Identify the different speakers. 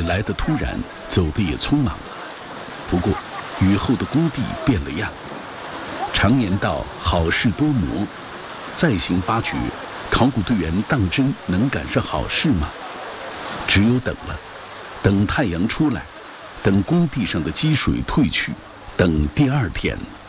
Speaker 1: 来得突然，走得也匆忙。不过，雨后的工地变了样。常言道好事多磨，再行发掘，考古队员当真能赶上好事吗？只有等了，等太阳出来，等工地上的积水退去，等第二天。